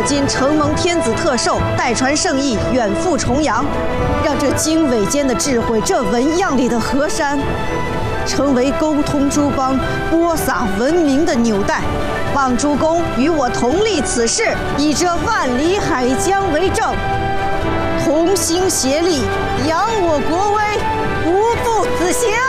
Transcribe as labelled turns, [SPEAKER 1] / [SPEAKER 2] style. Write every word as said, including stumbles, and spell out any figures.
[SPEAKER 1] 今承蒙天子特授，代传圣意，远赴重洋，让这经纬间的智慧，这纹样里的河山，成为沟通诸邦、播撒文明的纽带。望诸公与我同立此事，以这万里海疆为证，同心协力，扬我国威，不负此行。